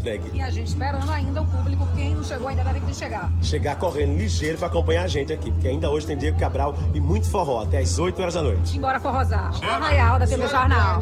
entregue. E a gente esperando ainda o público, quem não chegou ainda deve chegar. Chegar correndo ligeiro pra acompanhar a gente aqui, porque ainda hoje tem Diego Cabral e muito forró, até às 8 horas da noite. Embora forrosar. Arraial da TV Jornal.